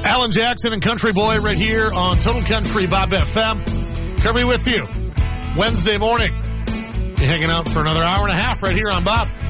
Alan Jackson and Country Boy right here on Total Country Bob FM. Kirby with you Wednesday morning. You're hanging out for another hour and a half right here on Bob.